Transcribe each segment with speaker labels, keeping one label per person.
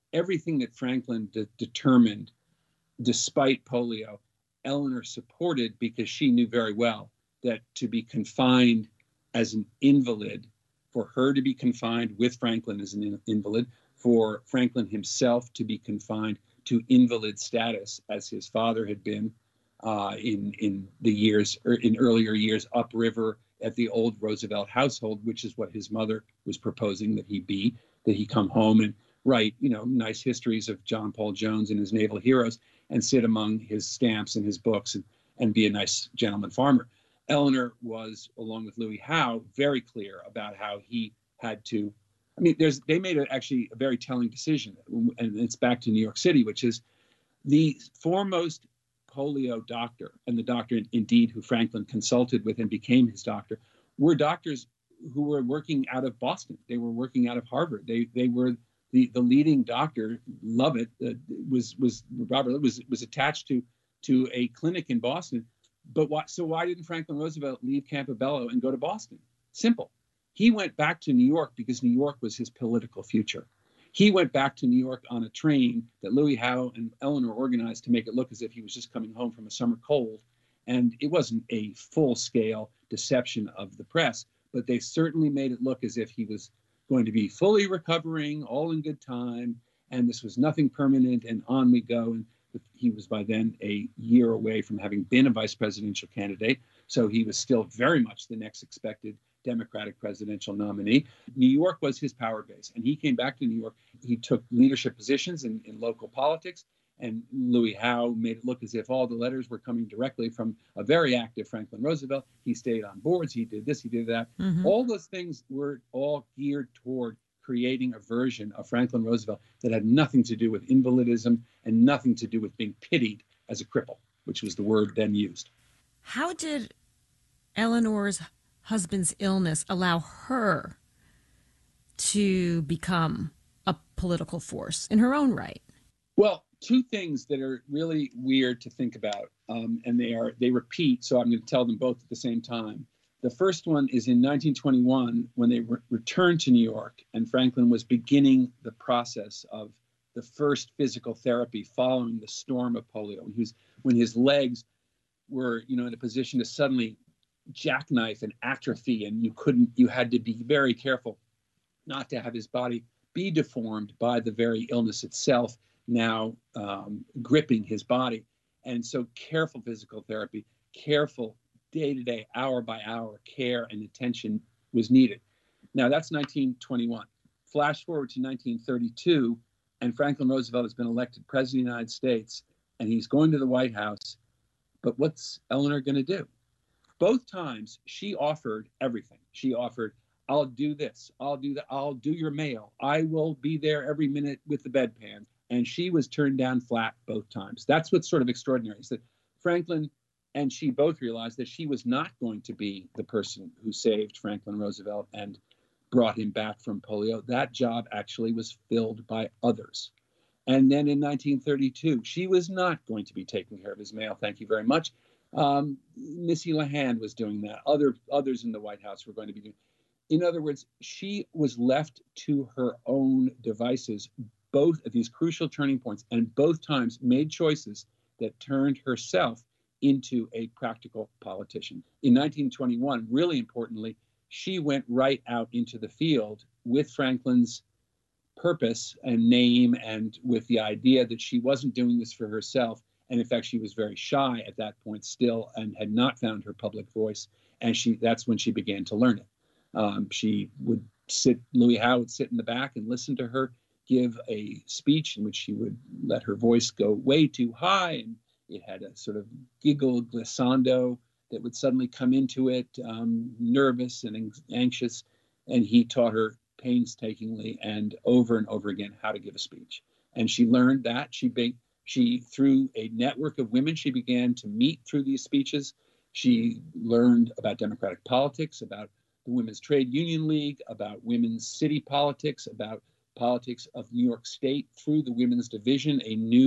Speaker 1: everything that Franklin determined, despite polio, Eleanor supported, because she knew very well that to be confined as an invalid, for her to be confined with Franklin as an invalid, for Franklin himself to be confined to invalid status as his father had been in the years, or in earlier years, upriver at the old Roosevelt household, which is what his mother was proposing that he come home and write, nice histories of John Paul Jones and his naval heroes and sit among his stamps and his books and be a nice gentleman farmer. Eleanor was, along with Louis Howe, very clear about how he had to. They made actually a very telling decision, and it's back to New York City, which is the foremost polio doctor, and the doctor indeed who Franklin consulted with and became his doctor, were doctors who were working out of Boston. They were working out of Harvard. They were the leading doctor. Lovett was attached to a clinic in Boston. But why didn't Franklin Roosevelt leave Campobello and go to Boston? Simple. He went back to New York because New York was his political future. He went back to New York on a train that Louis Howe and Eleanor organized to make it look as if he was just coming home from a summer cold. And it wasn't a full-scale deception of the press, but they certainly made it look as if he was going to be fully recovering, all in good time, and this was nothing permanent, and on we go. And he was by then a year away from having been a vice presidential candidate, so he was still very much the next expected Democratic presidential nominee. New York was his power base, and he came back to New York. He took leadership positions in local politics, and Louis Howe made it look as if all the letters were coming directly from a very active Franklin Roosevelt. He stayed on boards, he did this, he did that. Mm-hmm. All those things were all geared toward creating a version of Franklin Roosevelt that had nothing to do with invalidism and nothing to do with being pitied as a cripple, which was the word then used.
Speaker 2: How did Eleanor's husband's illness allow her to become a political force in her own right?
Speaker 1: Well, two things that are really weird to think about, and they repeat, so I'm going to tell them both at the same time. The first one is in 1921, when they returned to New York, and Franklin was beginning the process of the first physical therapy following the storm of polio. When his legs were, in a position to suddenly jackknife and atrophy, and you had to be very careful not to have his body be deformed by the very illness itself now gripping his body. And so careful physical therapy, careful day-to-day, hour-by-hour care and attention was needed. Now, that's 1921. Flash forward to 1932, and Franklin Roosevelt has been elected president of the United States, and he's going to the White House. But what's Eleanor going to do? Both times, she offered everything. She offered, I'll do this, I'll do that, I'll do your mail, I will be there every minute with the bedpan. And she was turned down flat both times. That's what's sort of extraordinary, is that Franklin and she both realized that she was not going to be the person who saved Franklin Roosevelt and brought him back from polio. That job actually was filled by others. And then in 1932, she was not going to be taking care of his mail. Thank you very much. Missy LeHand was doing that. Others in the White House were going to be doing. In other words, she was left to her own devices, both at these crucial turning points, and both times made choices that turned herself into a practical politician. In 1921, really importantly, she went right out into the field with Franklin's purpose and name, and with the idea that she wasn't doing this for herself. And in fact, she was very shy at that point still and had not found her public voice. And that's when she began to learn it. She would Louis Howe would sit in the back and listen to her give a speech in which she would let her voice go way too high, and it had a sort of giggle glissando that would suddenly come into it, nervous and anxious. And he taught her painstakingly and over again how to give a speech. And she learned that. She through a network of women, she began to meet through these speeches. She learned about democratic politics, about the Women's Trade Union League, about women's city politics, about politics of New York State through the women's division.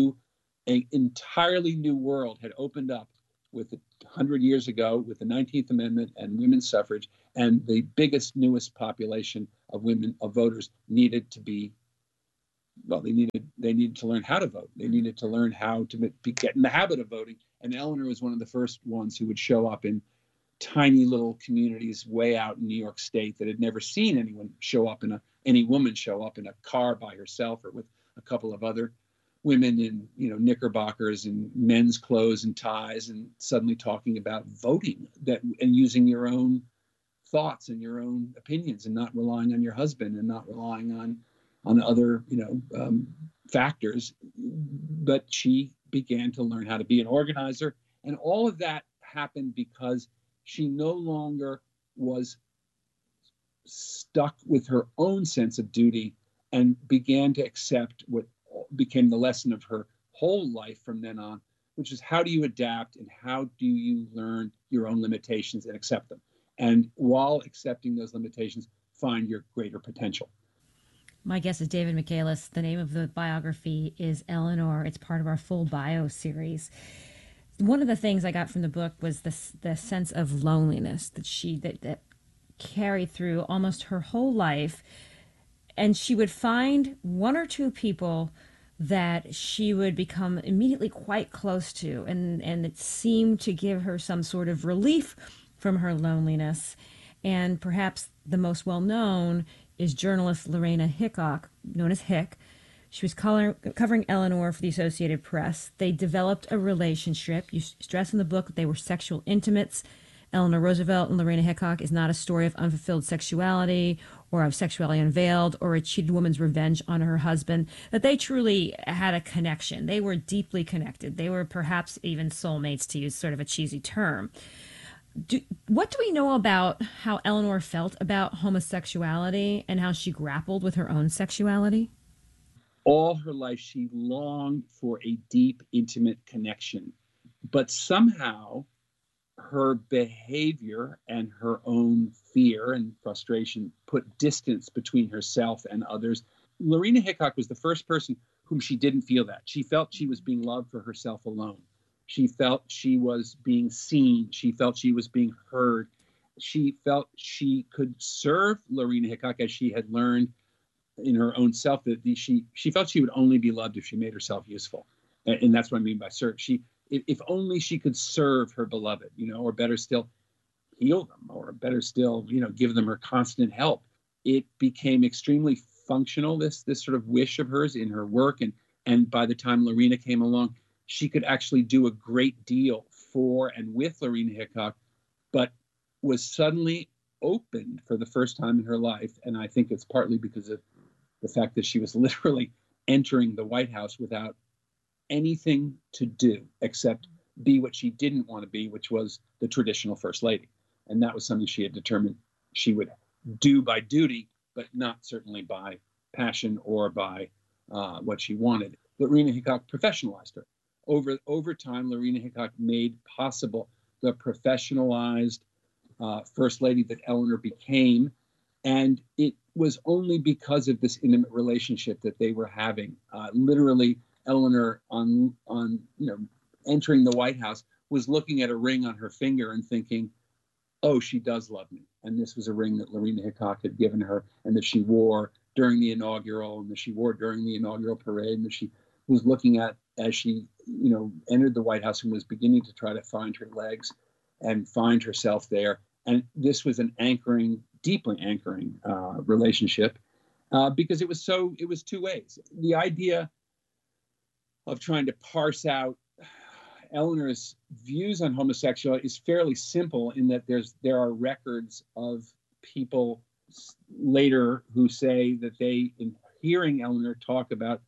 Speaker 1: An entirely new world had opened up with 100 years ago with the 19th Amendment and women's suffrage, and the biggest, newest population of women, of voters, needed to be well, they needed to learn how to vote. They needed to learn how to get in the habit of voting. And Eleanor was one of the first ones who would show up in tiny little communities way out in New York State that had never seen any woman show up in a car by herself or with a couple of other women in, knickerbockers and men's clothes and ties, and suddenly talking about voting and using your own thoughts and your own opinions, and not relying on your husband and not relying on other factors. But she began to learn how to be an organizer, and all of that happened because she no longer was stuck with her own sense of duty and began to accept what became the lesson of her whole life from then on, which is how do you adapt and how do you learn your own limitations and accept them? And while accepting those limitations, find your greater potential.
Speaker 2: My guest is David Michaelis. The name of the biography is Eleanor. It's part of our full bio series. One of the things I got from the book was the sense of loneliness that carried through almost her whole life. And she would find one or two people that she would become immediately quite close to, and it seemed to give her some sort of relief from her loneliness. And perhaps the most well-known is journalist Lorena Hickok, known as Hick. She was covering Eleanor for the Associated Press. They developed a relationship. You stress in the book that they were sexual intimates. Eleanor Roosevelt and Lorena Hickok is not a story of unfulfilled sexuality or of sexuality unveiled or a cheated woman's revenge on her husband, that they truly had a connection. They were deeply connected. They were perhaps even soulmates, to use sort of a cheesy term. What do we know about how Eleanor felt about homosexuality and how she grappled with her own sexuality?
Speaker 1: All her life, she longed for a deep, intimate connection, but somehow her behavior and her own fear and frustration put distance between herself and others. Lorena Hickok was the first person whom she didn't feel that. She felt she was being loved for herself alone. She felt she was being seen. She felt she was being heard. She felt she could serve Lorena Hickok as she had learned in her own self, that she felt she would only be loved if she made herself useful. And that's what I mean by serve. If only she could serve her beloved, or better still, heal them, or better still, give them her constant help. It became extremely functional, this sort of wish of hers in her work. And by the time Lorena came along, she could actually do a great deal for and with Lorena Hickok, but was suddenly opened for the first time in her life. And I think it's partly because of the fact that she was literally entering the White House without anything to do except be what she didn't want to be, which was the traditional first lady. And that was something she had determined she would do by duty, but not certainly by passion or by what she wanted. Lorena Hickok professionalized her. Over time, Lorena Hickok made possible the professionalized first lady that Eleanor became. And it was only because of this intimate relationship that they were having. Literally, Eleanor, on entering the White House, was looking at a ring on her finger and thinking, oh, she does love me. And this was a ring that Lorena Hickok had given her, and that she wore during the inaugural, and that she wore during the inaugural parade, and that she was looking at as she, entered the White House and was beginning to try to find her legs and find herself there. And this was an deeply anchoring relationship because it was two ways. The idea of trying to parse out Eleanor's views on homosexuality is fairly simple, in that there are records of people later who say that they, in hearing Eleanor talk about,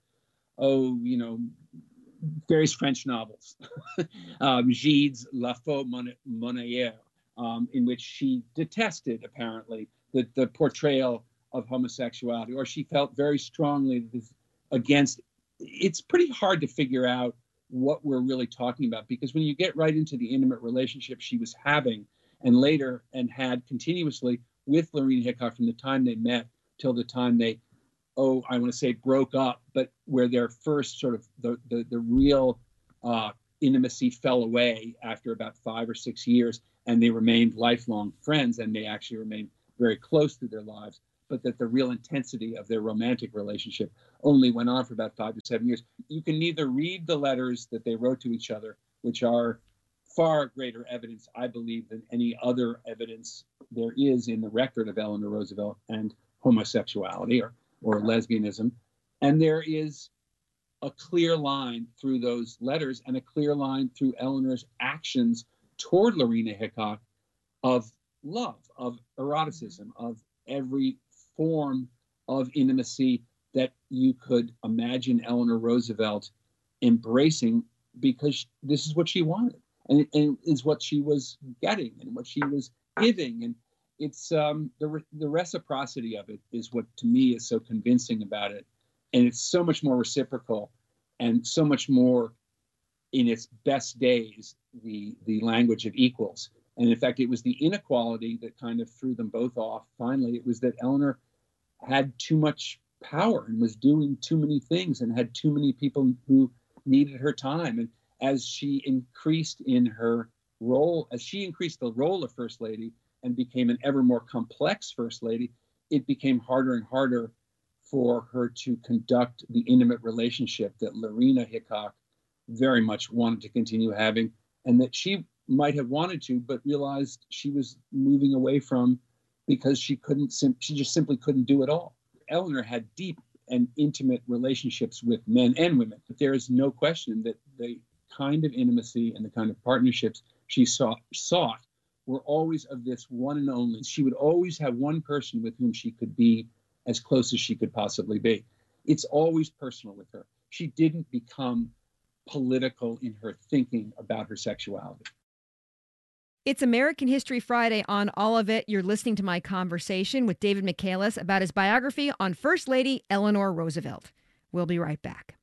Speaker 1: various French novels, Gide's La Faux Monnaie, in which she detested, apparently, the portrayal of homosexuality, or she felt very strongly against. It's pretty hard to figure out what we're really talking about, because when you get right into the intimate relationship she was having, and later and had continuously with Lorena Hickok from the time they met till the time they, I want to say broke up, but where their first sort of the real intimacy fell away after about 5 or 6 years, and they remained lifelong friends, and they actually remained very close through their lives. but that the real intensity of their romantic relationship only went on for about 5 to 7 years. You can neither read the letters that they wrote to each other, which are far greater evidence, I believe, than any other evidence there is in the record of Eleanor Roosevelt and homosexuality or lesbianism. And there is a clear line through those letters and a clear line through Eleanor's actions toward Lorena Hickok of love, of eroticism, of every form of intimacy that you could imagine Eleanor Roosevelt embracing, because this is what she wanted and is what she was getting and what she was giving. And it's the reciprocity of it is what to me is so convincing about it. And it's so much more reciprocal and so much more in its best days, the language of equals. And in fact, it was the inequality that kind of threw them both off. Finally, it was that Eleanor had too much power and was doing too many things and had too many people who needed her time. And as she increased in her role, as she increased the role of First Lady and became an ever more complex First Lady, it became harder and harder for her to conduct the intimate relationship that Lorena Hickok very much wanted to continue having, and that she might have wanted to, but realized she was moving away from because she just simply couldn't do it all. Eleanor had deep and intimate relationships with men and women, but there is no question that the kind of intimacy and the kind of partnerships she sought were always of this one and only. She would always have one person with whom she could be as close as she could possibly be. It's always personal with her. She didn't become political in her thinking about her sexuality.
Speaker 3: It's American History Friday on All of It. You're listening to my conversation with David Michaelis about his biography on First Lady Eleanor Roosevelt. We'll be right back.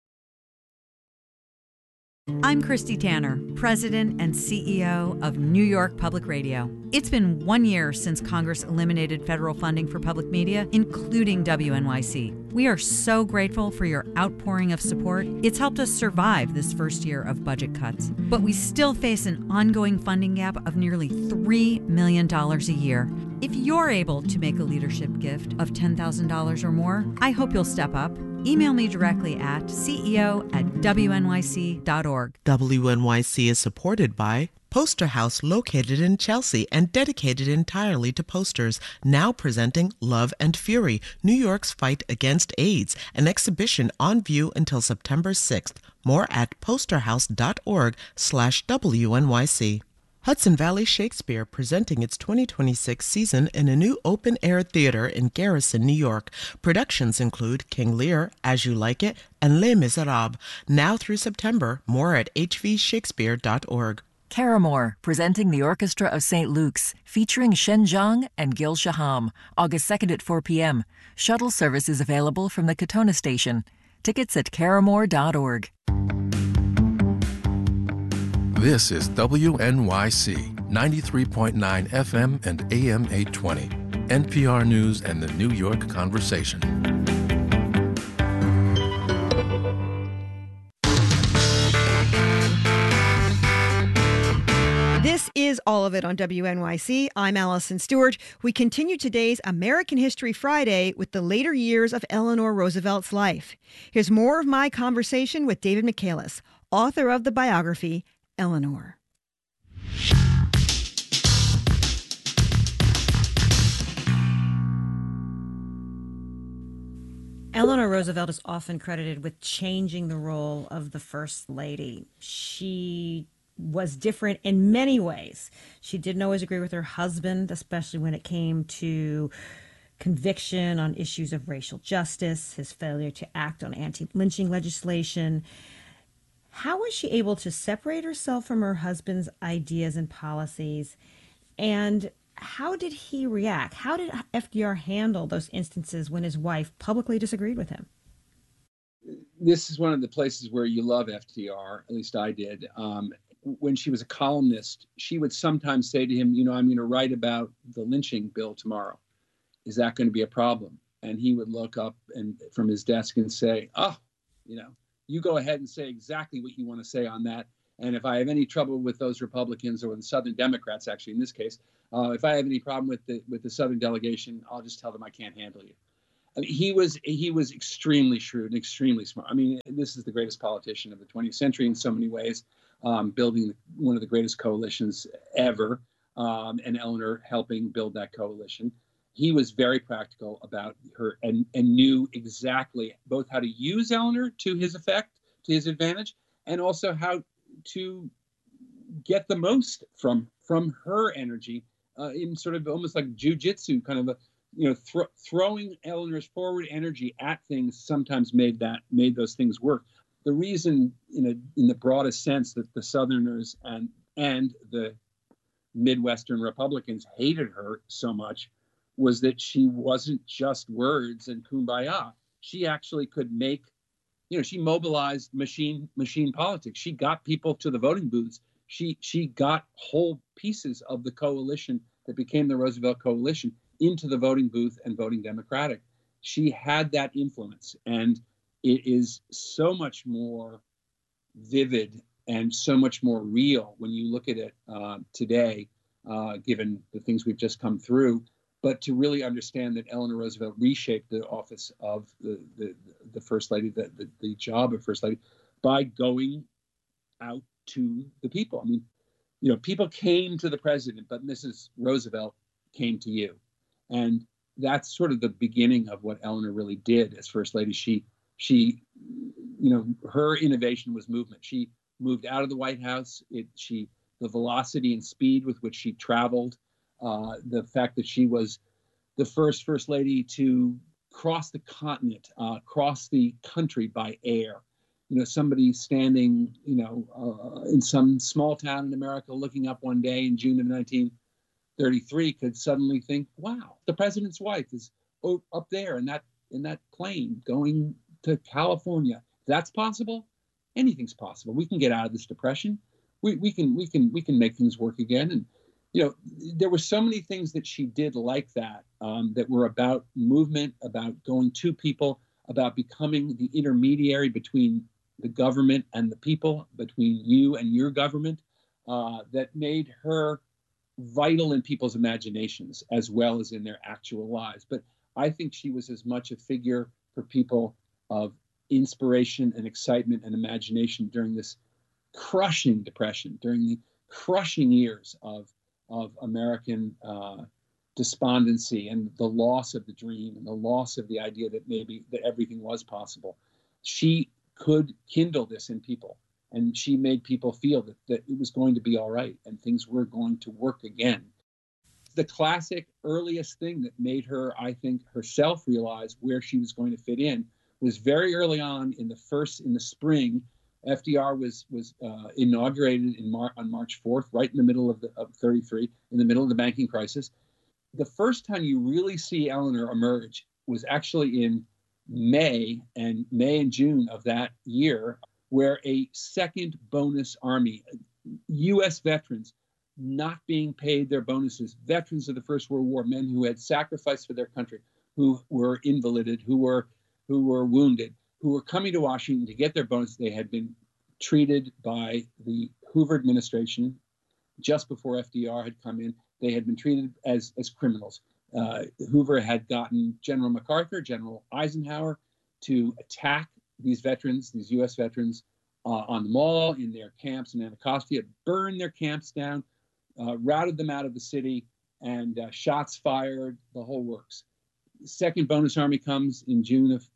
Speaker 4: I'm Christy Tanner, President and CEO of New York Public Radio. It's been 1 year since Congress eliminated federal funding for public media, including WNYC. We are so grateful for your outpouring of support. It's helped us survive this first year of budget cuts. But we still face an ongoing funding gap of nearly $3 million a year. If you're able to make a leadership gift of $10,000 or more, I hope you'll step up. Email me directly at ceo@wnyc.org.
Speaker 5: WNYC is supported by Poster House, located in Chelsea and dedicated entirely to posters, now presenting Love and Fury, New York's Fight Against AIDS, an exhibition on view until September 6th. More at posterhouse.org/WNYC. Hudson Valley Shakespeare presenting its 2026 season in a new open-air theater in Garrison, New York. Productions include King Lear, As You Like It, and Les Miserables. Now through September. More at hvshakespeare.org.
Speaker 6: Caramore, presenting the Orchestra of St. Luke's, featuring Shen Zhang and Gil Shaham, August 2nd at 4 p.m. Shuttle service is available from the Katona station. Tickets at caramore.org.
Speaker 7: This is WNYC 93.9 FM and AM 820, NPR News and the New York Conversation.
Speaker 3: This is All of It on WNYC. I'm Allison Stewart. We continue today's American History Friday with the later years of Eleanor Roosevelt's life. Here's more of my conversation with David Michaelis, author of the biography, Eleanor.
Speaker 2: Eleanor Roosevelt is often credited with changing the role of the First Lady. She was different in many ways. She didn't always agree with her husband, especially when it came to conviction on issues of racial justice, his failure to act on anti-lynching legislation. How was she able to separate herself from her husband's ideas and policies? And how did he react? How did FDR handle those instances when his wife publicly disagreed with him?
Speaker 1: This is one of the places where you love FDR, at least I did. When she was a columnist, she would sometimes say to him, I'm going to write about the lynching bill tomorrow. Is that going to be a problem? And he would look up from his desk and say, you go ahead and say exactly what you want to say on that. And if I have any trouble with those Republicans, or the Southern Democrats, actually in this case, if I have any problem with the Southern delegation, I'll just tell them I can't handle you. I mean, he was extremely shrewd and extremely smart. I mean, this is the greatest politician of the 20th century in so many ways, building one of the greatest coalitions ever, and Eleanor helping build that coalition. He was very practical about her and knew exactly both how to use Eleanor to his effect, to his advantage, and also how to get the most from her energy, in sort of almost like jujitsu, kind of throwing Eleanor's forward energy at things sometimes made those things work. The reason, in the broadest sense, that the Southerners and the Midwestern Republicans hated her so much was that she wasn't just words and kumbaya. She actually could make, she mobilized machine politics. She got people to the voting booths. She got whole pieces of the coalition that became the Roosevelt Coalition into the voting booth and voting Democratic. She had that influence, and it is so much more vivid and so much more real when you look at it today, given the things we've just come through. But to really understand that Eleanor Roosevelt reshaped the office of the First Lady, the job of First Lady, by going out to the people. I mean, people came to the president, but Mrs. Roosevelt came to you. And that's sort of the beginning of what Eleanor really did as First Lady. She her innovation was movement. She moved out of the White House. The velocity and speed with which she traveled, the fact that she was the First Lady to cross the continent, cross the country by air. Somebody standing, in some small town in America, looking up one day in June of 1933, could suddenly think, "Wow, the president's wife is up there in that plane going to California. If that's possible, anything's possible. We can get out of this depression. We can make things work again." And there were so many things that she did like that, that were about movement, about going to people, about becoming the intermediary between the government and the people, between you and your government, that made her vital in people's imaginations as well as in their actual lives. But I think she was as much a figure for people of inspiration and excitement and imagination during this crushing depression, during the crushing years of American despondency and the loss of the dream and the loss of the idea that maybe that everything was possible. She could kindle this in people, and she made people feel that it was going to be all right and things were going to work again. The classic earliest thing that made her, I think, herself realize where she was going to fit in was very early on in the spring. FDR was inaugurated on March 4th, right in the middle of 33, in the middle of the banking crisis. The first time you really see Eleanor emerge was actually in May and June of that year, where a second bonus army, U.S. veterans not being paid their bonuses, veterans of the First World War, men who had sacrificed for their country, who were invalided, who were wounded, who were coming to Washington to get their bonuses. They had been treated by the Hoover administration just before FDR had come in. They had been treated as criminals. Hoover had gotten General MacArthur, General Eisenhower to attack these veterans, these U.S. veterans, on the Mall, in their camps in Anacostia, burned their camps down, routed them out of the city, and shots fired, the whole works. Second bonus army comes in June of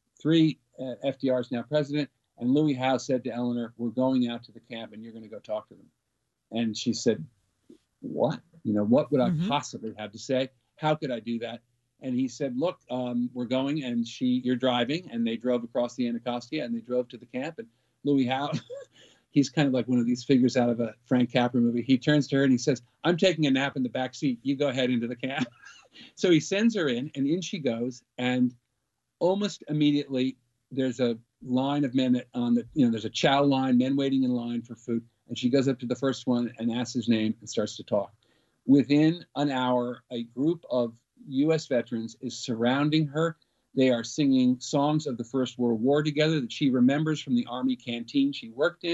Speaker 1: 33. FDR is now president, and Louis Howe said to Eleanor, "We're going out to the camp, and you're going to go talk to them." And she said, "What? What would I possibly have to say? How could I do that?" And he said, "Look, we're going, and you're driving." And they drove across the Anacostia, and they drove to the camp. And Louis Howe, he's kind of like one of these figures out of a Frank Capra movie. He turns to her and he says, "I'm taking a nap in the back seat. You go ahead into the camp." So he sends her in, and in she goes. And almost immediately, there's a line of men there's a chow line, men waiting in line for food. And she goes up to the first one and asks his name and starts to talk. Within an hour, a group of U.S. veterans is surrounding her. They are singing songs of the First World War together that she remembers from the Army canteen she worked in.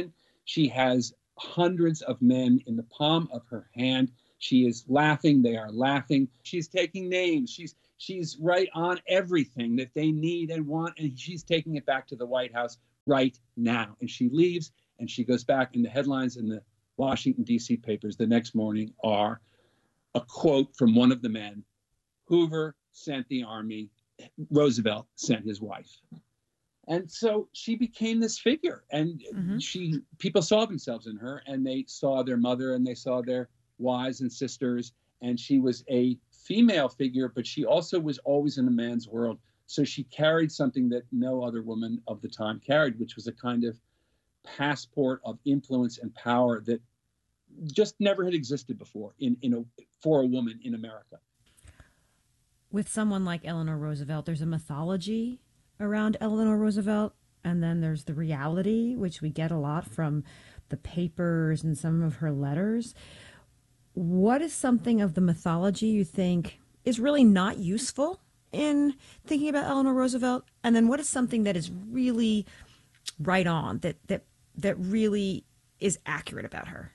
Speaker 1: She has hundreds of men in the palm of her hand. She is laughing. They are laughing. She's taking names. She's right on everything that they need and want. And she's taking it back to the White House right now. And she leaves and she goes back, and the headlines in the Washington, D.C. papers the next morning are a quote from one of the men: Hoover sent the army, Roosevelt sent his wife. And so she became this figure, and people saw themselves in her, and they saw their mother, and they saw their wives and sisters, and she was a female figure, but she also was always in a man's world. So she carried something that no other woman of the time carried, which was a kind of passport of influence and power that just never had existed before for a woman in America.
Speaker 2: With someone like Eleanor Roosevelt, there's a mythology around Eleanor Roosevelt, and then there's the reality, which we get a lot from the papers and some of her letters. What is something of the mythology you think is really not useful in thinking about Eleanor Roosevelt? And then what is something that is really right on, that really is accurate about her?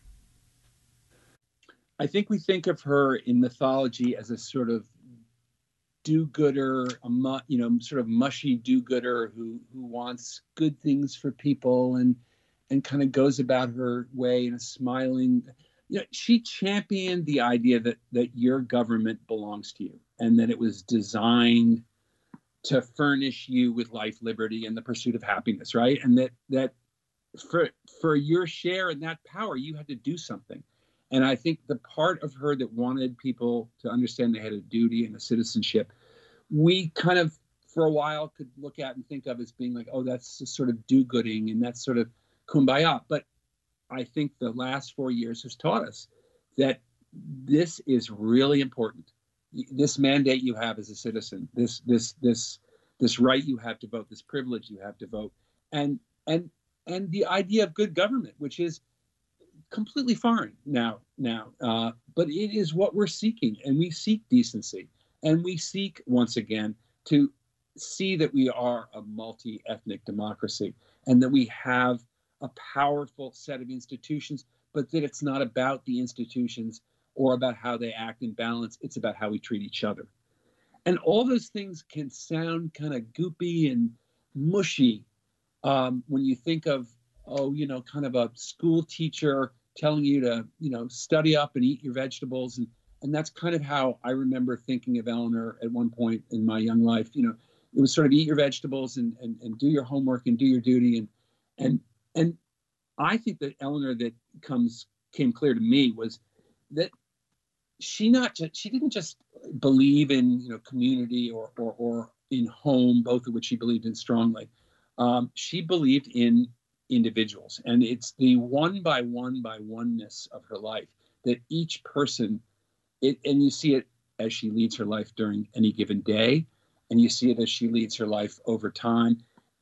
Speaker 1: I think we think of her in mythology as a sort of do-gooder, sort of mushy do-gooder who wants good things for people and kind of goes about her way in a smiling. She championed the idea that your government belongs to you and that it was designed to furnish you with life, liberty, and the pursuit of happiness, right? And that for your share in that power, you had to do something. And I think the part of her that wanted people to understand they had a duty and a citizenship, we kind of, for a while, could look at and think of as being like, oh, that's sort of do-gooding and that's sort of kumbaya. But I think the last 4 years has taught us that this is really important. This mandate you have as a citizen, this right you have to vote, this privilege you have to vote, and the idea of good government, which is completely foreign now, but it is what we're seeking, and we seek decency, and we seek once again to see that we are a multi-ethnic democracy, and that we have a powerful set of institutions, but that it's not about the institutions or about how they act in balance. It's about how we treat each other. And all those things can sound kind of goopy and mushy when you think of, kind of a school teacher telling you to, study up and eat your vegetables. And that's kind of how I remember thinking of Eleanor at one point in my young life. It was sort of eat your vegetables and do your homework and do your duty. And I think that Eleanor that came clear to me was that she didn't just believe in community or in home, both of which she believed in strongly. She believed in individuals, and it's the one by oneness of her life that each person, and you see it as she leads her life during any given day, and you see it as she leads her life over time.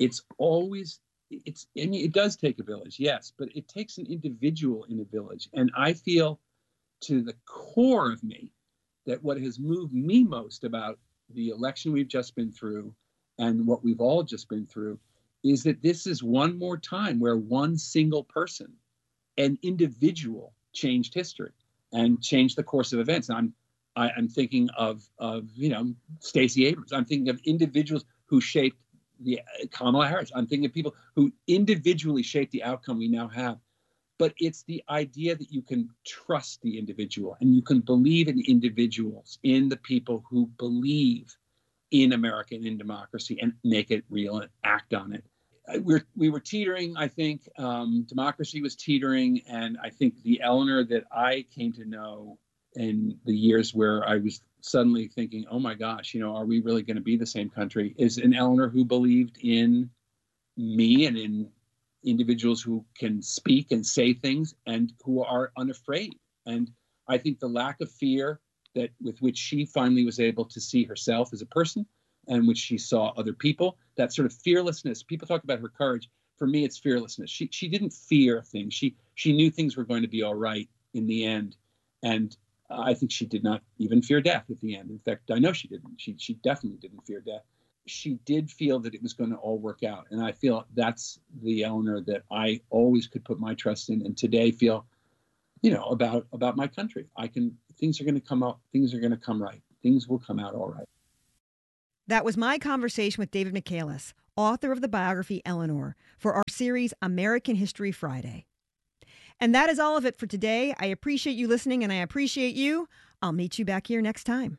Speaker 1: It does take a village, yes, but it takes an individual in a village. And I feel to the core of me that what has moved me most about the election we've just been through and what we've all just been through is that this is one more time where one single person, an individual, changed history and changed the course of events. And I'm thinking of Stacey Abrams. I'm thinking of individuals who shaped the Kamala Harris. I'm thinking of people who individually shaped the outcome we now have. But it's the idea that you can trust the individual and you can believe in individuals, in the people who believe in America and in democracy and make it real and act on it. We were teetering, I think. Democracy was teetering. And I think the Eleanor that I came to know in the years where I was suddenly thinking, oh my gosh, are we really going to be the same country, is an Eleanor who believed in me and in individuals who can speak and say things and who are unafraid. And I think the lack of fear with which she finally was able to see herself as a person and which she saw other people, that sort of fearlessness. People talk about her courage. For me, it's fearlessness. She didn't fear things. She knew things were going to be all right in the end. And I think she did not even fear death at the end. In fact, I know she didn't. She definitely didn't fear death. she did feel that it was going to all work out. And I feel that's the Eleanor that I always could put my trust in, and today feel, about my country. Things are going to come up. Things are going to come right. Things will come out all right.
Speaker 3: That was my conversation with David Michaelis, author of the biography Eleanor, for our series American History Friday. And that is all of it for today. I appreciate you listening, and I appreciate you. I'll meet you back here next time.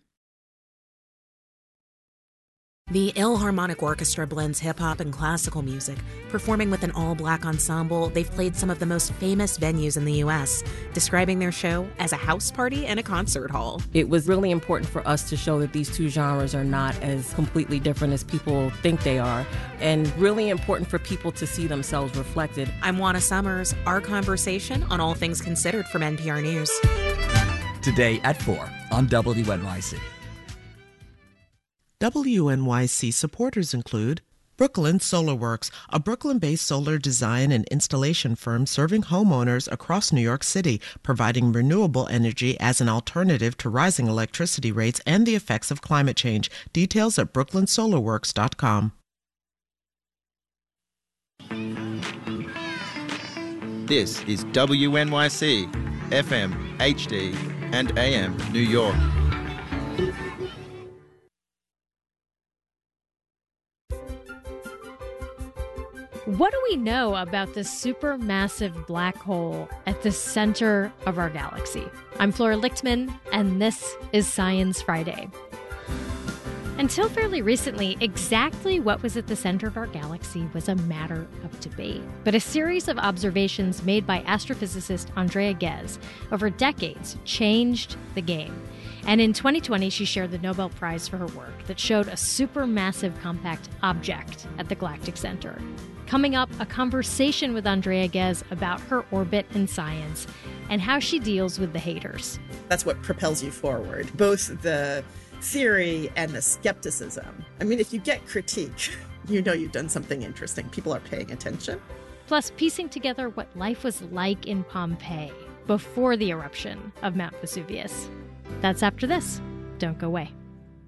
Speaker 8: The Philharmonic Orchestra blends hip-hop and classical music. Performing with an all-black ensemble, they've played some of the most famous venues in the U.S., describing their show as a house party and a concert hall.
Speaker 9: It was really important for us to show that these two genres are not as completely different as people think they are, and really important for people to see themselves reflected.
Speaker 8: I'm Juana Summers. Our conversation on All Things Considered from NPR News.
Speaker 10: Today at 4 on WNYC.
Speaker 5: WNYC supporters include Brooklyn Solar Works, a Brooklyn-based solar design and installation firm serving homeowners across New York City, providing renewable energy as an alternative to rising electricity rates and the effects of climate change. Details at brooklynsolarworks.com.
Speaker 11: This is WNYC, FM, HD, and AM, New York.
Speaker 12: What do we know about this supermassive black hole at the center of our galaxy? I'm Flora Lichtman, and this is Science Friday. Until fairly recently, exactly what was at the center of our galaxy was a matter of debate. But a series of observations made by astrophysicist Andrea Ghez over decades changed the game. And in 2020, she shared the Nobel Prize for her work that showed a supermassive compact object at the galactic center. Coming up, a conversation with Andrea Ghez about her orbit and science and how she deals with the haters.
Speaker 13: That's what propels you forward, both the theory and the skepticism. I mean, if you get critique, you know you've done something interesting. People are paying attention.
Speaker 12: Plus, piecing together what life was like in Pompeii before the eruption of Mount Vesuvius. That's after this. Don't go away.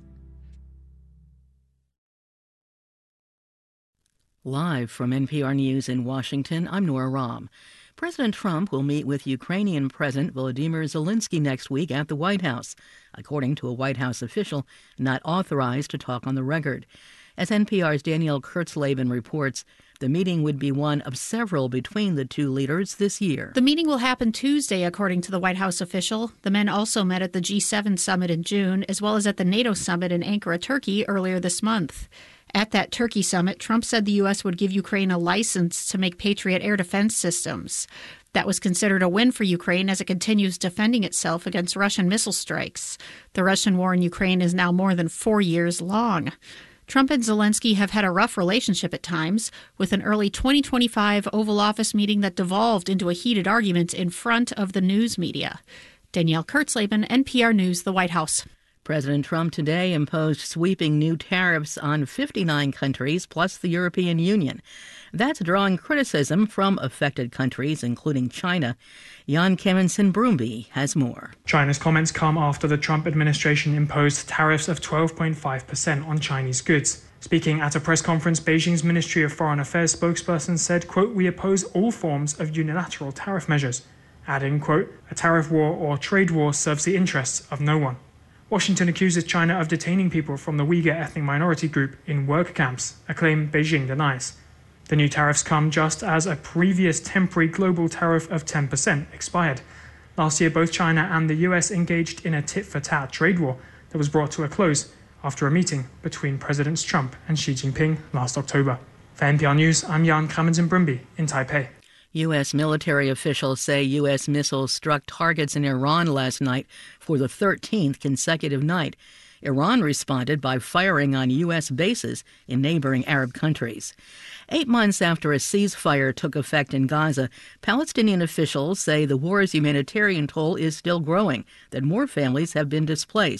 Speaker 14: Live from NPR News in Washington, I'm Nora Rahm. President Trump will meet with Ukrainian President Volodymyr Zelensky next week at the White House, according to a White House official not authorized to talk on the record. As NPR's Danielle Kurtzleben reports, the meeting would be one of several between the two leaders this year.
Speaker 15: The meeting will happen Tuesday, according to the White House official. The men also met at the G7 summit in June, as well as at the NATO summit in Ankara, Turkey, earlier this month. At that Turkey summit, Trump said the U.S. would give Ukraine a license to make Patriot air defense systems. That was considered a win for Ukraine as it continues defending itself against Russian missile strikes. The Russian war in Ukraine is now more than 4 years long. Trump and Zelensky have had a rough relationship at times, with an early 2025 Oval Office meeting that devolved into a heated argument in front of the news media. Danielle Kurtzleben, NPR News, the White House.
Speaker 14: President Trump today imposed sweeping new tariffs on 59 countries plus the European Union. That's drawing criticism from affected countries, including China. Jan Kemensen-Brumby has more.
Speaker 16: China's comments come after the Trump administration imposed tariffs of 12.5% on Chinese goods. Speaking at a press conference, Beijing's Ministry of Foreign Affairs spokesperson said, quote, "We oppose all forms of unilateral tariff measures," adding, quote, "A tariff war or trade war serves the interests of no one." Washington accuses China of detaining people from the Uyghur ethnic minority group in work camps, a claim Beijing denies. The new tariffs come just as a previous temporary global tariff of 10% expired. Last year, both China and the US engaged in a tit-for-tat trade war that was brought to a close after a meeting between Presidents Trump and Xi Jinping last October. For NPR News, I'm Jan Kemensen-Brumby in Taipei.
Speaker 14: U.S. military officials say U.S. missiles struck targets in Iran last night for the 13th consecutive night. Iran responded by firing on U.S. bases in neighboring Arab countries. 8 months after a ceasefire took effect in Gaza, Palestinian officials say the war's humanitarian toll is still growing, that more families have been displaced.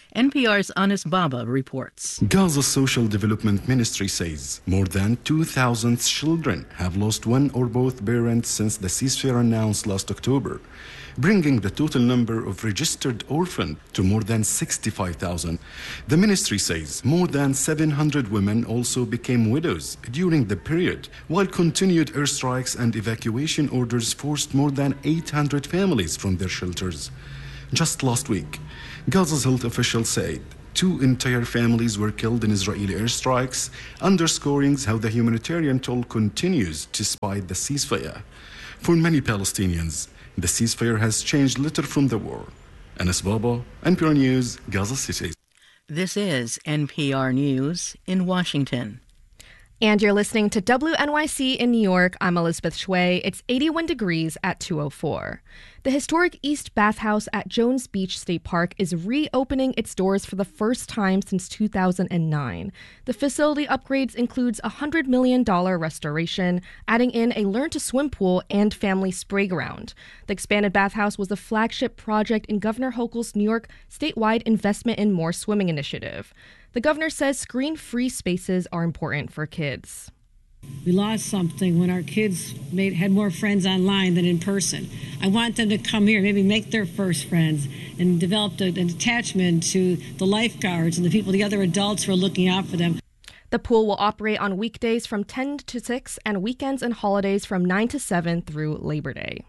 Speaker 14: NPR's Anis Baba reports.
Speaker 17: Gaza's Social Development Ministry says more than 2,000 children have lost one or both parents since the ceasefire announced last October, bringing the total number of registered orphans to more than 65,000. The ministry says more than 700 women also became widows during the period, while continued airstrikes and evacuation orders forced more than 800 families from their shelters. Just last week, Gaza's health officials said 2 entire families were killed in Israeli airstrikes, underscoring how the humanitarian toll continues despite the ceasefire. For many Palestinians, the ceasefire has changed little from the war. Anis Baba, NPR News, Gaza City.
Speaker 14: This is NPR News in Washington.
Speaker 18: And you're listening to WNYC in New York. I'm Elizabeth Shui. It's 81 degrees at 2:04. The historic East Bathhouse at Jones Beach State Park is reopening its doors for the first time since 2009. The facility upgrades includes a $100 million restoration, adding in a learn-to-swim pool and family spray ground. The expanded bathhouse was the flagship project in Governor Hochul's New York statewide Investment in More Swimming initiative. The governor says screen-free spaces are important for kids.
Speaker 19: We lost something when our kids had more friends online than in person. I want them to come here, maybe make their first friends, and develop an attachment to the lifeguards and the other adults who are looking out for them.
Speaker 18: The pool will operate on weekdays from 10 to 6 and weekends and holidays from 9 to 7 through Labor Day.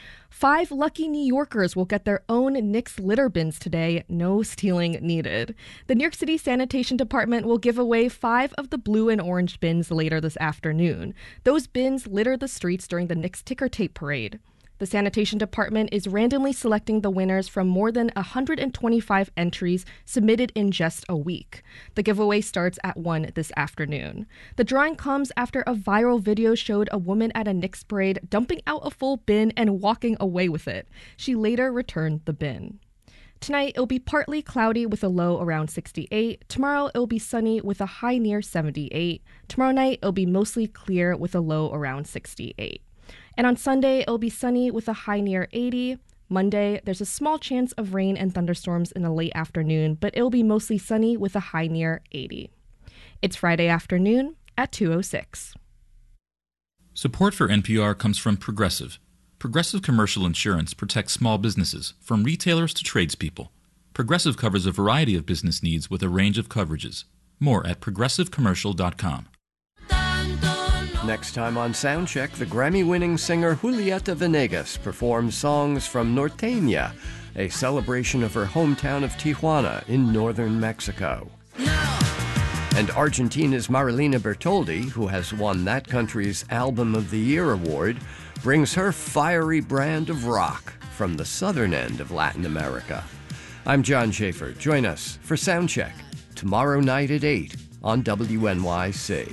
Speaker 18: 5 lucky New Yorkers will get their own Knicks litter bins today, no stealing needed. The New York City Sanitation Department will give away 5 of the blue and orange bins later this afternoon. Those bins litter the streets during the Knicks ticker tape parade. The Sanitation Department is randomly selecting the winners from more than 125 entries submitted in just a week. The giveaway starts at 1 this afternoon. The drawing comes after a viral video showed a woman at a Knicks parade dumping out a full bin and walking away with it. She later returned the bin. Tonight, it'll be partly cloudy with a low around 68. Tomorrow, it'll be sunny with a high near 78. Tomorrow night, it'll be mostly clear with a low around 68. And on Sunday, it'll be sunny with a high near 80. Monday, there's a small chance of rain and thunderstorms in the late afternoon, but it'll be mostly sunny with a high near 80. It's Friday afternoon at 2:06.
Speaker 20: Support for NPR comes from Progressive. Progressive Commercial Insurance protects small businesses, from retailers to tradespeople. Progressive covers a variety of business needs with a range of coverages. More at progressivecommercial.com.
Speaker 21: Next time on Soundcheck, the Grammy-winning singer Julieta Venegas performs songs from Norteña, a celebration of her hometown of Tijuana in northern Mexico. And Argentina's Marilina Bertoldi, who has won that country's Album of the Year award, brings her fiery brand of rock from the southern end of Latin America. I'm John Schaefer. Join us for Soundcheck tomorrow night at 8 on WNYC.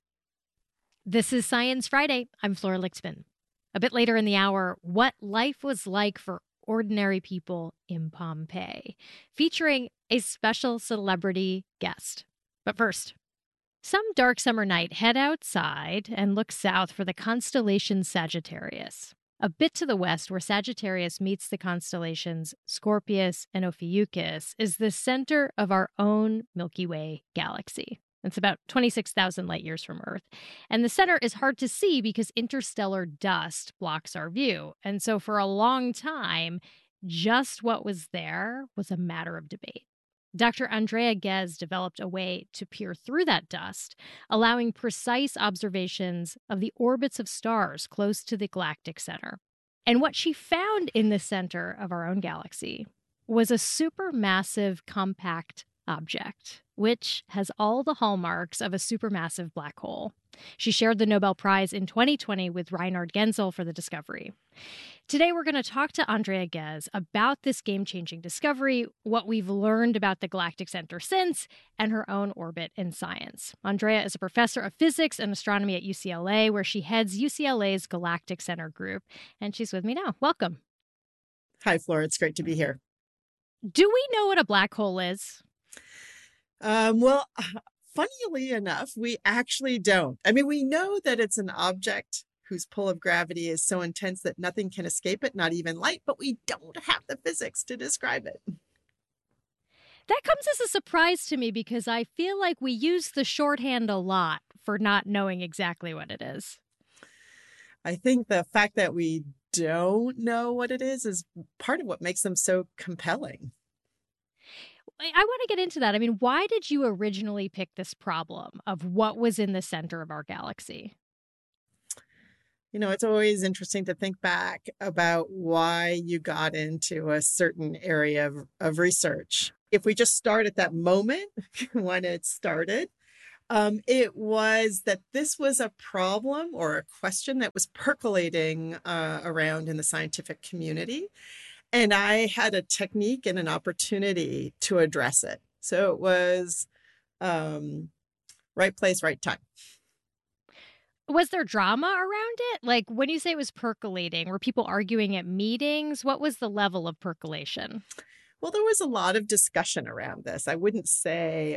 Speaker 12: This is Science Friday. I'm Flora Lichtman. A bit later in the hour, what life was like for ordinary people in Pompeii, featuring a special celebrity guest. But first, some dark summer night, head outside and look south for the constellation Sagittarius. A bit to the west, where Sagittarius meets the constellations Scorpius and Ophiuchus, is the center of our own Milky Way galaxy. It's about 26,000 light years from Earth. And the center is hard to see because interstellar dust blocks our view. And so for a long time, just what was there was a matter of debate. Dr. Andrea Ghez developed a way to peer through that dust, allowing precise observations of the orbits of stars close to the galactic center. And what she found in the center of our own galaxy was a supermassive compact object, which has all the hallmarks of a supermassive black hole. She shared the Nobel Prize in 2020 with Reinhard Genzel for the discovery. Today, we're going to talk to Andrea Ghez about this game-changing discovery, what we've learned about the galactic center since, and her own orbit in science. Andrea is a professor of physics and astronomy at UCLA, where she heads UCLA's Galactic Center group, and she's with me now. Welcome.
Speaker 13: Hi, Flora. It's great to be here.
Speaker 12: Do we know what a black hole is?
Speaker 13: Well, funnily enough, we actually don't. I mean, we know that it's an object whose pull of gravity is so intense that nothing can escape it, not even light, but we don't have the physics to describe it.
Speaker 12: That comes as a surprise to me because I feel like we use the shorthand a lot for not knowing exactly what it is.
Speaker 13: I think the fact that we don't know what it is part of what makes them so compelling.
Speaker 12: I want to get into that. I mean, why did you originally pick this problem of what was in the center of our galaxy?
Speaker 13: You know, it's always interesting to think back about why you got into a certain area of research. If we just start at that moment when it started, it was that this was a problem or a question that was percolating around in the scientific community. And I had a technique and an opportunity to address it. So it was right place, right time.
Speaker 12: Was there drama around it? Like when you say it was percolating, were people arguing at meetings? What was the level of percolation?
Speaker 13: Well, there was a lot of discussion around this. I wouldn't say,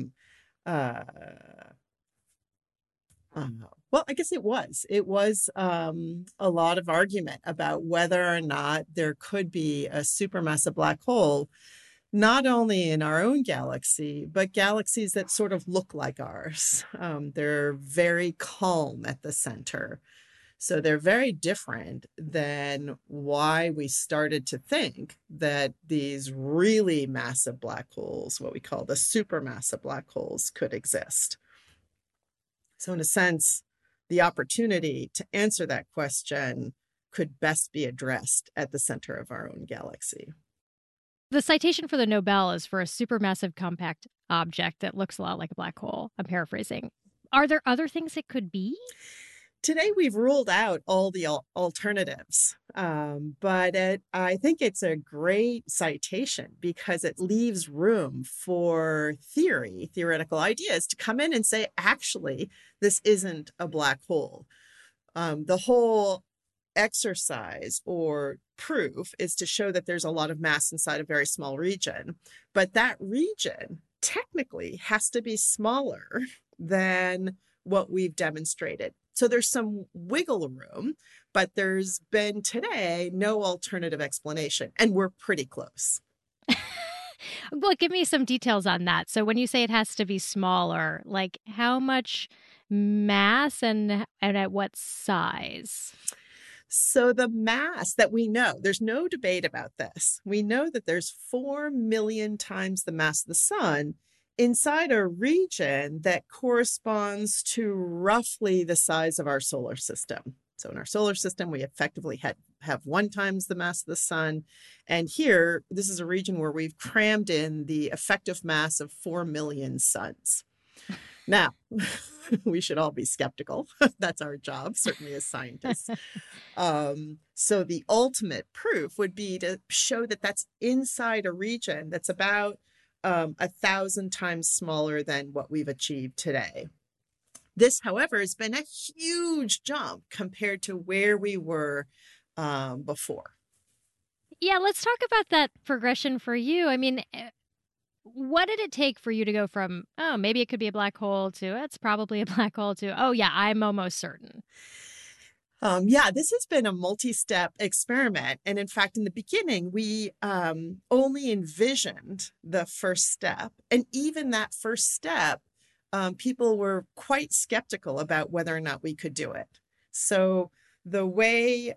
Speaker 13: well, I guess it was. It was a lot of argument about whether or not there could be a supermassive black hole, not only in our own galaxy, but galaxies that sort of look like ours. They're very calm at the center. So they're very different than why we started to think that these really massive black holes, what we call the supermassive black holes, could exist. So in a sense, the opportunity to answer that question could best be addressed at the center of our own galaxy.
Speaker 12: The citation for the Nobel is for a supermassive compact object that looks a lot like a black hole. I'm paraphrasing. Are there other things it could be?
Speaker 13: Today, we've ruled out all the alternatives, but I think it's a great citation because it leaves room for theoretical ideas to come in and say, actually, this isn't a black hole. The whole exercise or proof is to show that there's a lot of mass inside a very small region, but that region technically has to be smaller than what we've demonstrated. So there's some wiggle room, but there's been today no alternative explanation, and we're pretty close.
Speaker 12: Well, give me some details on that. So when you say it has to be smaller, like how much mass and at what size?
Speaker 13: So the mass that we know, there's no debate about this. We know that there's 4 million times the mass of the sun inside a region that corresponds to roughly the size of our solar system. So in our solar system, we effectively have 1 times the mass of the sun. And here, this is a region where we've crammed in the effective mass of 4 million suns. Now, we should all be skeptical. That's our job, certainly as scientists. So the ultimate proof would be to show that that's inside a region that's about 1,000 times smaller than what we've achieved today. This, however, has been a huge jump compared to where we were before.
Speaker 12: Yeah, let's talk about that progression for you. I mean, what did it take for you to go from, oh, maybe it could be a black hole to, it's probably a black hole to, oh, yeah, I'm almost certain?
Speaker 13: Yeah, this has been a multi-step experiment. And in fact, in the beginning, we only envisioned the first step. And even that first step, people were quite skeptical about whether or not we could do it. So the way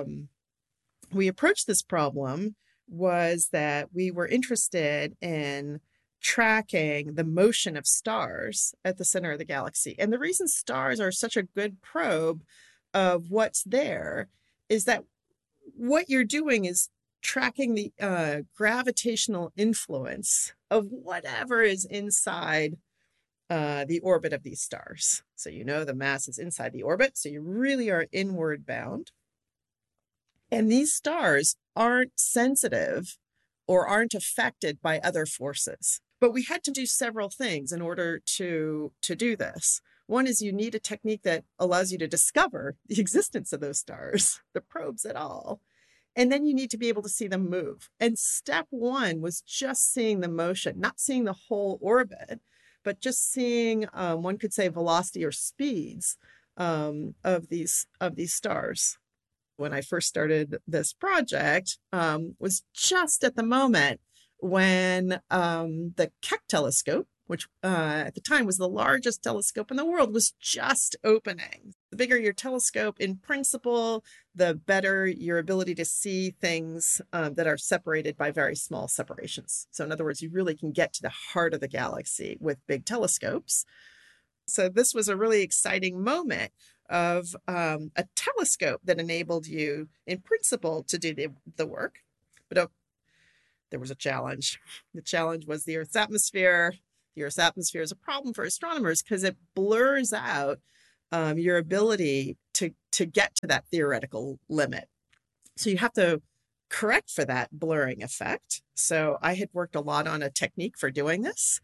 Speaker 13: we approached this problem was that we were interested in tracking the motion of stars at the center of the galaxy. And the reason stars are such a good probe of what's there is that what you're doing is tracking the gravitational influence of whatever is inside the orbit of these stars. So you know the mass is inside the orbit, so you really are inward bound. And these stars aren't sensitive or aren't affected by other forces. But we had to do several things in order to do this. One is you need a technique that allows you to discover the existence of those stars, the probes at all. And then you need to be able to see them move. And step one was just seeing the motion, not seeing the whole orbit, but just seeing, one could say, velocity or speeds of these stars. When I first started this project, was just at the moment when the Keck telescope, which at the time was the largest telescope in the world, was just opening. The bigger your telescope, in principle, the better your ability to see things that are separated by very small separations. So in other words, you really can get to the heart of the galaxy with big telescopes. So this was a really exciting moment of a telescope that enabled you, in principle, to do the work. But there was a challenge. The challenge was the Earth's atmosphere. The Earth's atmosphere is a problem for astronomers because it blurs out your ability to get to that theoretical limit. So you have to correct for that blurring effect. So I had worked a lot on a technique for doing this.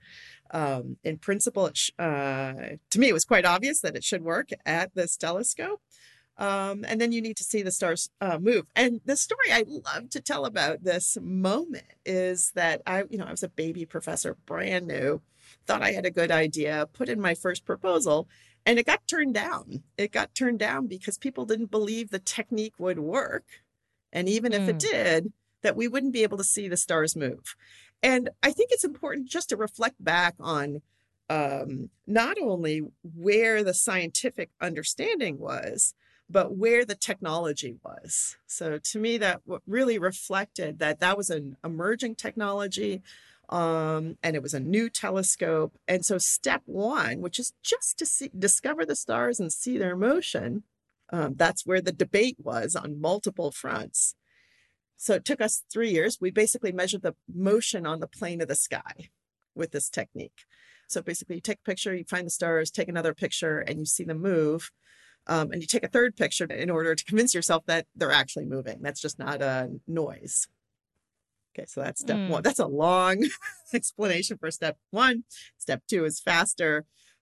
Speaker 13: In principle, to me, it was quite obvious that it should work at this telescope. And then you need to see the stars move. And the story I love to tell about this moment is that I was a baby professor, brand new, thought I had a good idea, put in my first proposal, and it got turned down. It got turned down because people didn't believe the technique would work. And even if it did, that we wouldn't be able to see the stars move. And I think it's important just to reflect back on not only where the scientific understanding was, but where the technology was. So to me, that really reflected that was an emerging technology, and it was a new telescope. And so step one, which is just to discover the stars and see their motion, that's where the debate was on multiple fronts. So it took us 3 years. We basically measured the motion on the plane of the sky with this technique. So basically you take a picture, you find the stars, take another picture, and you see them move. And you take a third picture in order to convince yourself that they're actually moving. That's just not a noise. Okay, so that's step one. That's a long explanation for step one. Step two is faster.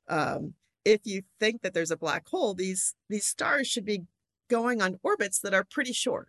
Speaker 13: If you think that there's a black hole, these stars should be going on orbits that are pretty short.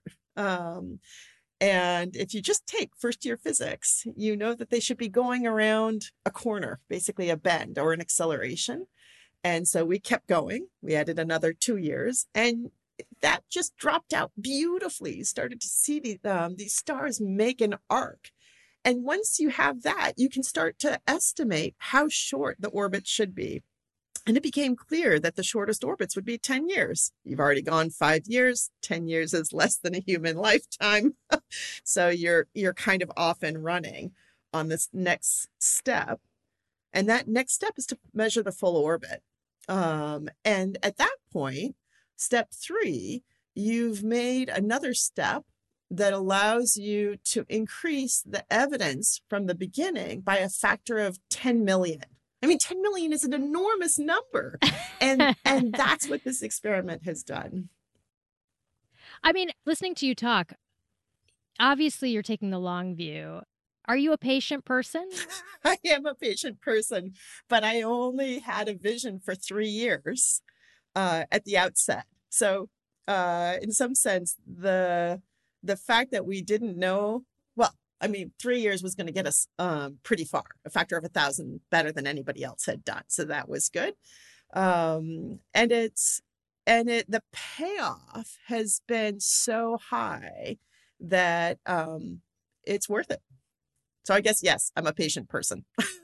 Speaker 13: And if you just take first-year physics, you know that they should be going around a corner, basically a bend or an acceleration. And so we kept going. We added another 2 years, and that just dropped out beautifully. You started to see these stars make an arc. And once you have that, you can start to estimate how short the orbit should be. And it became clear that the shortest orbits would be 10 years. You've already gone 5 years. 10 years is less than a human lifetime. So you're kind of off and running on this next step. And that next step is to measure the full orbit. And at that point, step 3, you've made another step that allows you to increase the evidence from the beginning by a factor of 10 million. I mean, 10 million is an enormous number. And that's what this experiment has done.
Speaker 12: I mean, listening to you talk, obviously you're taking the long view. Are you a patient person?
Speaker 13: I am a patient person, but I only had a vision for 3 years at the outset. So in some sense, the fact that we didn't know, well, I mean, 3 years was going to get us pretty far, a factor of 1,000 better than anybody else had done. So that was good. And the payoff has been so high that it's worth it. So I guess, yes, I'm a patient person.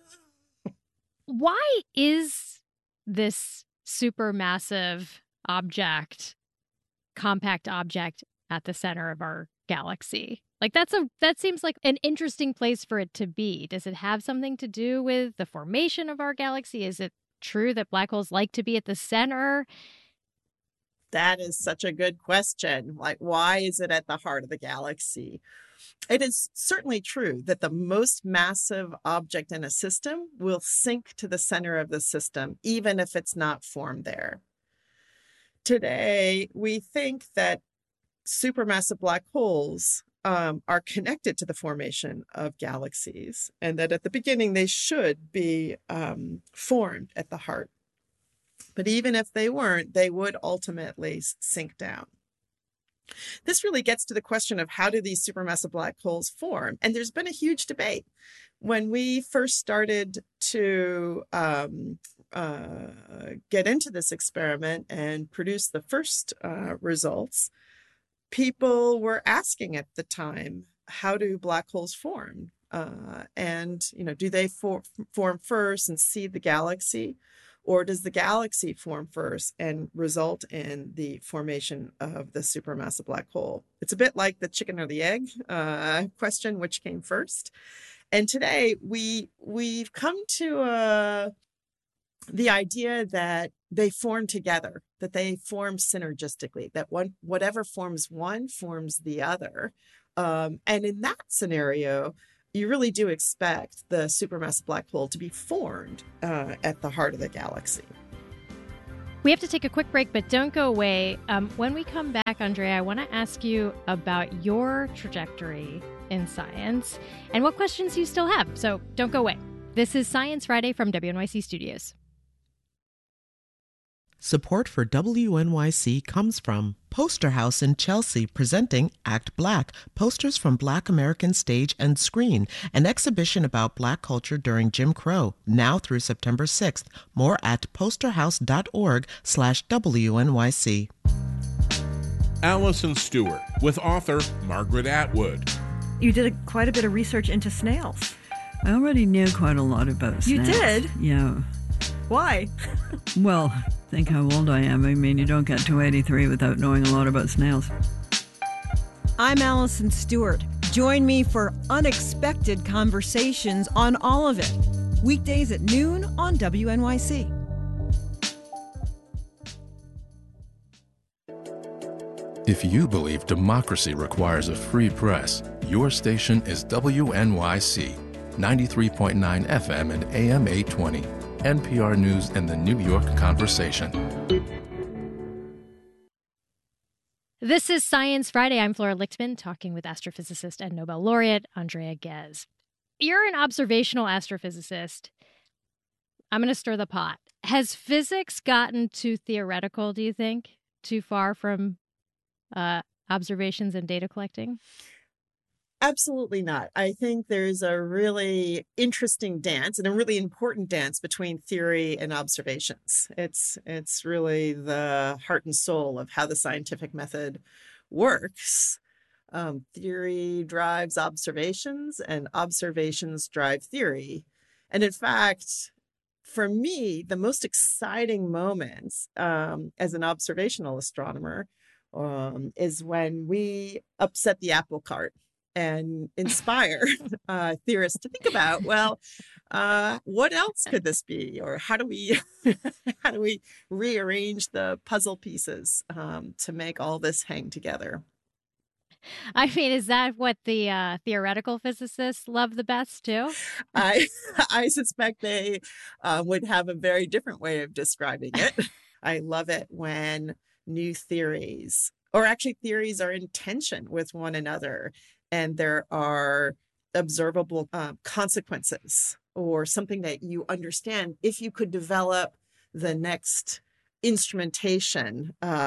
Speaker 12: Why is this supermassive object, compact object at the center of our galaxy? Like that seems like an interesting place for it to be. Does it have something to do with the formation of our galaxy? Is it true that black holes like to be at the center?
Speaker 13: That is such a good question. Like, why is it at the heart of the galaxy? It is certainly true that the most massive object in a system will sink to the center of the system, even if it's not formed there. Today, we think that supermassive black holes are connected to the formation of galaxies, and that at the beginning they should be formed at the heart. But even if they weren't, they would ultimately sink down. This really gets to the question of how do these supermassive black holes form? And there's been a huge debate. When we first started to get into this experiment and produce the first results, people were asking at the time, how do black holes form? And, do they form first and seed the galaxy? Or does the galaxy form first and result in the formation of the supermassive black hole? It's a bit like the chicken or the egg question, which came first. And today we've come to the idea that they form together, that they form synergistically, that whatever forms one forms the other. And in that scenario, you really do expect the supermassive black hole to be formed at the heart of the galaxy.
Speaker 12: We have to take a quick break, but don't go away. When we come back, Andrea, I want to ask you about your trajectory in science and what questions you still have. So don't go away. This is Science Friday from WNYC Studios.
Speaker 5: Support for WNYC comes from Poster House in Chelsea, presenting Act Black, posters from Black American stage and screen, an exhibition about Black culture during Jim Crow, now through September 6th. More at posterhouse.org/WNYC.
Speaker 4: Allison Stewart with author Margaret Atwood.
Speaker 3: You did quite a bit of research into snails.
Speaker 22: I already knew quite a lot about snails.
Speaker 3: You did?
Speaker 22: Yeah.
Speaker 3: Why?
Speaker 22: Well, think how old I am. I mean, you don't get to 83 without knowing a lot about snails.
Speaker 3: I'm Allison Stewart. Join me for unexpected conversations on all of it. Weekdays at noon on WNYC.
Speaker 7: If you believe democracy requires a free press, your station is WNYC, 93.9 FM and AM 820. NPR News and the New York Conversation.
Speaker 12: This is Science Friday. I'm Flora Lichtman, talking with astrophysicist and Nobel laureate Andrea Ghez. You're an observational astrophysicist. I'm going to stir the pot. Has physics gotten too theoretical, do you think? Too far from observations and data collecting?
Speaker 13: Absolutely not. I think there's a really interesting dance and a really important dance between theory and observations. It's really the heart and soul of how the scientific method works. Theory drives observations and observations drive theory. And in fact, for me, the most exciting moments as an observational astronomer is when we upset the apple cart and inspire theorists to think about, well, what else could this be? Or how do we rearrange the puzzle pieces to make all this hang together?
Speaker 12: I mean, is that what the theoretical physicists love the best too?
Speaker 13: I suspect they would have a very different way of describing it. I love it when new theories, or actually theories, are in tension with one another, and there are observable consequences, or something that you understand. If you could develop the next instrument,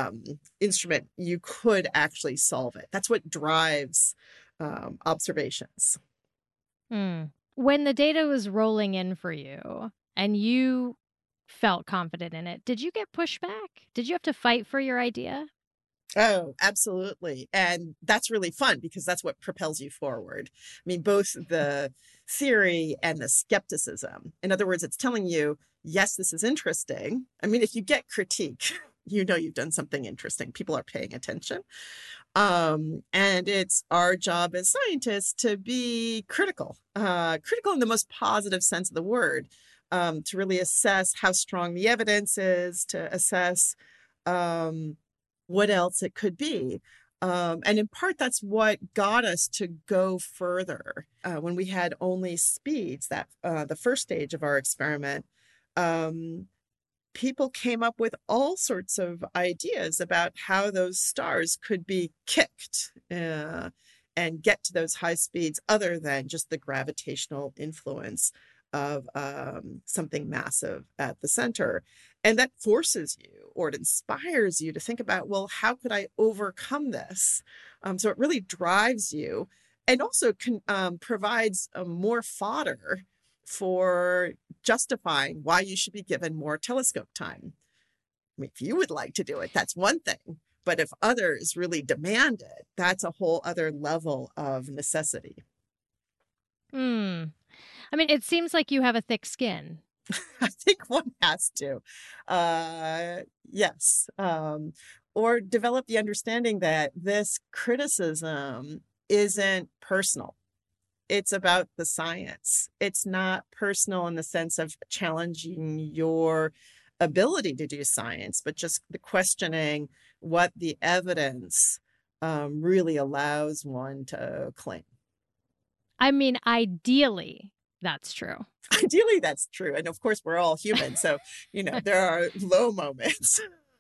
Speaker 13: you could actually solve it. That's what drives observations.
Speaker 12: When the data was rolling in for you and you felt confident in it, did you get pushback? Did you have to fight for your idea?
Speaker 13: Oh, absolutely. And that's really fun because that's what propels you forward. I mean, both the theory and the skepticism. In other words, it's telling you, yes, this is interesting. I mean, if you get critique, you know you've done something interesting. People are paying attention. And it's our job as scientists to be critical in the most positive sense of the word, to really assess how strong the evidence is, to assess what else it could be. And in part, that's what got us to go further. When we had only speeds, that the first stage of our experiment, people came up with all sorts of ideas about how those stars could be kicked and get to those high speeds other than just the gravitational influence of something massive at the center. And that forces you, or it inspires you to think about, well, how could I overcome this? So it really drives you, and also provides more fodder for justifying why you should be given more telescope time. I mean, if you would like to do it, that's one thing. But if others really demand it, that's a whole other level of necessity.
Speaker 12: I mean, it seems like you have a thick skin.
Speaker 13: I think one has to. Yes. Or develop the understanding that this criticism isn't personal. It's about the science. It's not personal in the sense of challenging your ability to do science, but just the questioning what the evidence really allows one to claim.
Speaker 12: I mean, ideally, that's true.
Speaker 13: Ideally, that's true. And of course, we're all human. So, there are low moments.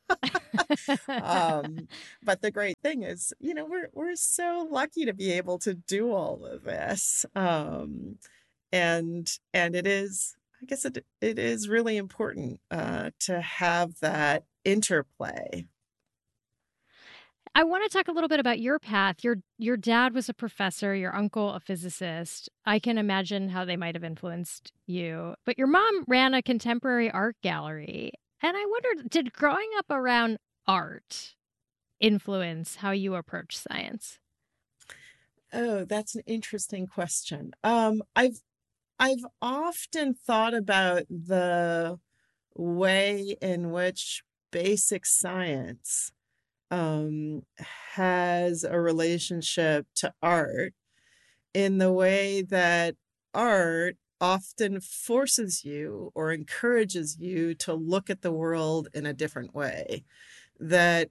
Speaker 13: But the great thing is, we're so lucky to be able to do all of this. And it is, I guess it is really important to have that interplay.
Speaker 12: I want to talk a little bit about your path. Your dad was a professor, your uncle a physicist. I can imagine how they might have influenced you. But your mom ran a contemporary art gallery. And I wondered, did growing up around art influence how you approach science?
Speaker 13: Oh, that's an interesting question. I've often thought about the way in which basic science has a relationship to art, in the way that art often forces you or encourages you to look at the world in a different way. That,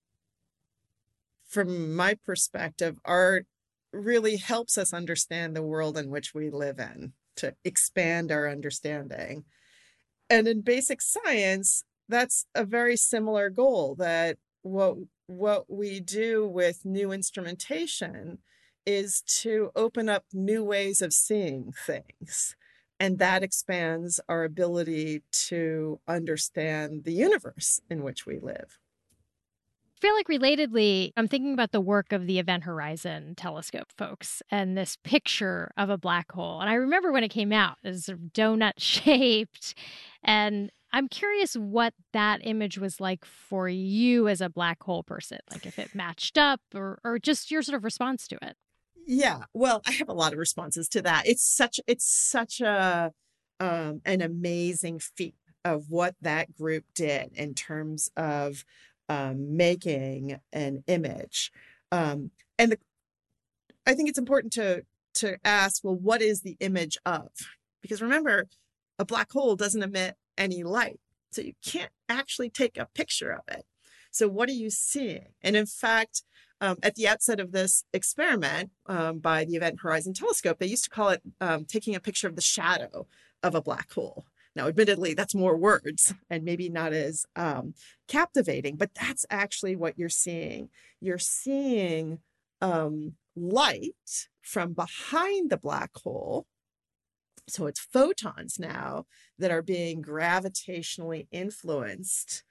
Speaker 13: from my perspective, art really helps us understand the world in which we live in, to expand our understanding. And in basic science, that's a very similar goal, that what we do with new instrumentation is to open up new ways of seeing things. And that expands our ability to understand the universe in which we live.
Speaker 12: I feel like, relatedly, I'm thinking about the work of the Event Horizon Telescope folks and this picture of a black hole. And I remember when it came out, it was sort of donut shaped. And I'm curious what that image was like for you as a black hole person, like if it matched up or just your sort of response to it.
Speaker 13: Yeah, well, I have a lot of responses to that. It's such an amazing feat of what that group did in terms of making an image. I think it's important to ask, well, what is the image of? Because remember, a black hole doesn't emit any light, so you can't actually take a picture of it. So what are you seeing? And in fact, at the outset of this experiment by the Event Horizon Telescope, they used to call it taking a picture of the shadow of a black hole. Now, admittedly, that's more words and maybe not as captivating, but that's actually what you're seeing. You're seeing light from behind the black hole. So it's photons now that are being gravitationally influenced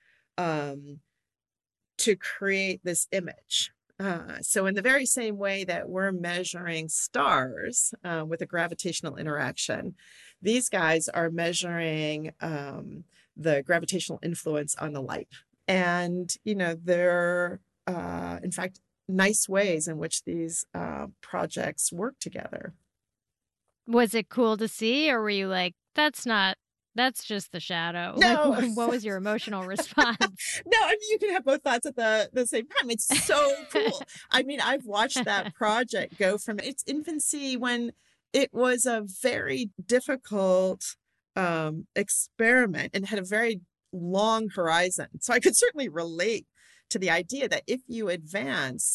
Speaker 13: to create this image. So in the very same way that we're measuring stars with a gravitational interaction, these guys are measuring the gravitational influence on the light. And, there are, in fact, nice ways in which these projects work together.
Speaker 12: Was it cool to see, or were you like, that's just the shadow?
Speaker 13: No.
Speaker 12: Like, what was your emotional response?
Speaker 13: No, I mean, you can have both thoughts at the same time. It's so cool. I mean, I've watched that project go from its infancy, when it was a very difficult experiment and had a very long horizon. So I could certainly relate to the idea that if you advance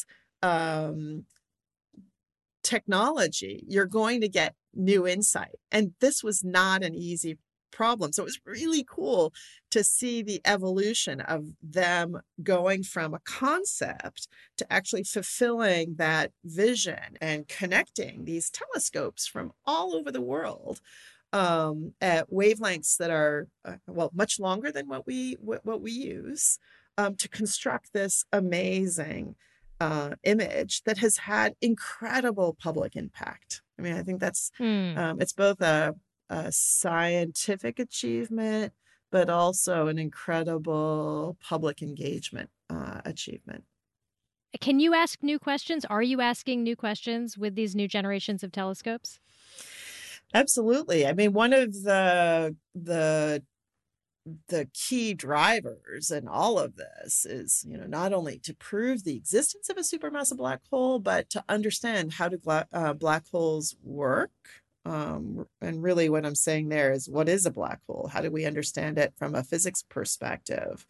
Speaker 13: technology, you're going to get new insight. And this was not an easy problem. So it was really cool to see the evolution of them going from a concept to actually fulfilling that vision and connecting these telescopes from all over the world at wavelengths that are much longer than what we use to construct this amazing image that has had incredible public impact. I mean, I think that's it's both a scientific achievement, but also an incredible public engagement achievement.
Speaker 12: Can you ask new questions? Are you asking new questions with these new generations of telescopes?
Speaker 13: Absolutely. I mean, one of the key drivers in all of this is, not only to prove the existence of a supermassive black hole, but to understand how do black holes work. And really what I'm saying there is, what is a black hole? How do we understand it from a physics perspective?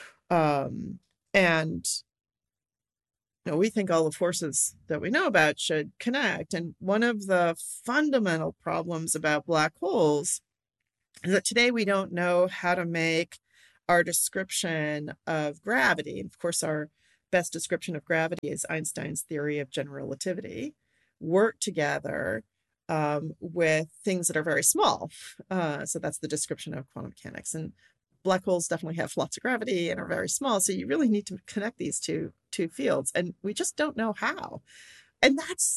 Speaker 13: And we think all the forces that we know about should connect. And one of the fundamental problems about black holes is that today we don't know how to make our description of gravity. And of course, our best description of gravity is Einstein's theory of general relativity, work together with things that are very small. So that's the description of quantum mechanics. And black holes definitely have lots of gravity and are very small. So you really need to connect these two fields. And we just don't know how. And that's